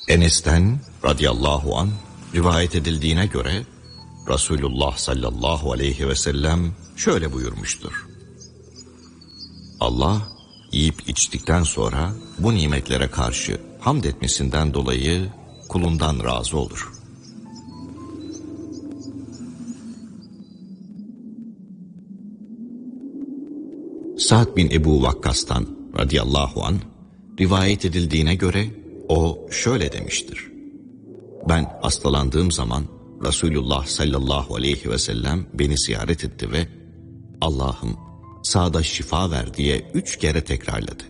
Enes'ten radıyallahu an rivayet edildiğine göre Resulullah sallallahu aleyhi ve sellem şöyle buyurmuştur. Allah yiyip içtikten sonra bu nimetlere karşı hamd etmesinden dolayı kulundan razı olur. Sa'd bin Ebu Vakkas'tan radıyallahu an rivayet edildiğine göre o şöyle demiştir. Ben hastalandığım zaman Resulullah sallallahu aleyhi ve sellem beni ziyaret etti ve Allah'ım Sa'da şifa ver diye 3 kere tekrarladı.